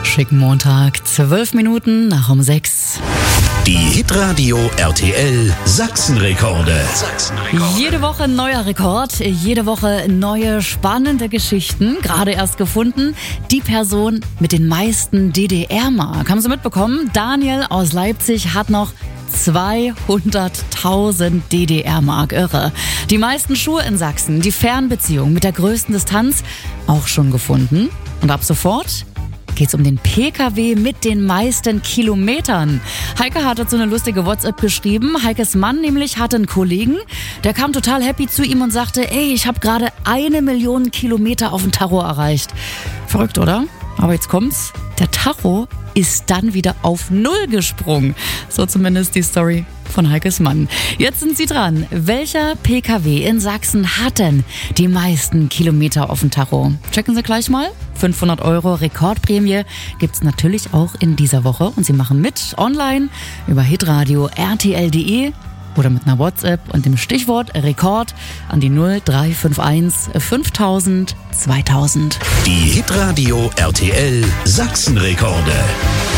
Schicken Montag, 12 Minuten nach um 6. Die Hitradio RTL Sachsenrekorde. Jede Woche ein neuer Rekord, jede Woche neue spannende Geschichten. Gerade erst gefunden, die Person mit den meisten DDR-Mark. Haben Sie mitbekommen? Daniel aus Leipzig hat noch 200.000 DDR-Mark. Irre. Die meisten Schuhe in Sachsen, die Fernbeziehung mit der größten Distanz auch schon gefunden. Und ab sofort geht's um den PKW mit den meisten Kilometern. Heike hat dazu eine lustige WhatsApp geschrieben. Heikes Mann nämlich hatte einen Kollegen, der kam total happy zu ihm und sagte, ey, ich habe gerade 1 Million Kilometer auf dem Tacho erreicht. Verrückt, oder? Aber jetzt kommt's. Der Tacho ist dann wieder auf 0 gesprungen. So zumindest die Story von Heikes Mann. Jetzt sind Sie dran. Welcher PKW in Sachsen hat denn die meisten Kilometer auf dem Tacho? Checken Sie gleich mal. 500 € Rekordprämie gibt's natürlich auch in dieser Woche. Und Sie machen mit online über hitradio rtl.de oder mit einer WhatsApp und dem Stichwort Rekord an die 0351 5000 2000. Die Hitradio RTL Sachsenrekorde.